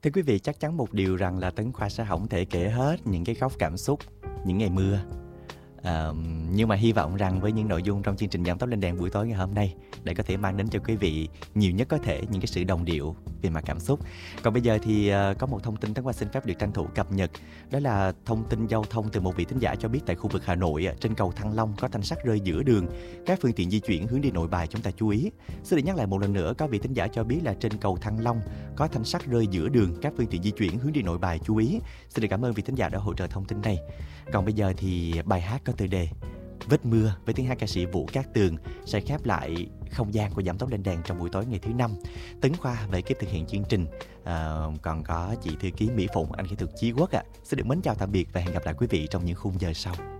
Thưa quý vị, chắc chắn một điều rằng là Tấn Khoa sẽ không thể kể hết những cái khóc cảm xúc những ngày mưa. Nhưng mà hy vọng rằng với những nội dung trong chương trình Giảm Tốc Lên Đèn buổi tối ngày hôm nay để có thể mang đến cho quý vị nhiều nhất có thể những cái sự đồng điệu về mặt cảm xúc. Còn bây giờ thì có một thông tin Tấn Khoa xin phép được tranh thủ cập nhật. Đó là thông tin giao thông từ một vị thính giả cho biết tại khu vực Hà Nội trên cầu Thăng Long có thanh sắt rơi giữa đường. Các phương tiện di chuyển hướng đi Nội Bài chúng ta chú ý. Xin được nhắc lại một lần nữa, có vị thính giả cho biết là trên cầu Thăng Long có thanh sắt rơi giữa đường. Các phương tiện di chuyển hướng đi Nội Bài chú ý. Xin được cảm ơn vị thính giả đã hỗ trợ thông tin này. Còn bây giờ thì bài hát có tựa đề Vết Mưa với tiếng hát ca sĩ Vũ Cát Tường sẽ khép lại không gian của Giảm Tốc Lên Đèn trong buổi tối ngày thứ 5. Tấn Khoa về ekip thực hiện chương trình, còn có chị thư ký Mỹ Phụng, anh kỹ thuật Chí Quốc ạ. Xin được mến chào tạm biệt và hẹn gặp lại quý vị trong những khung giờ sau.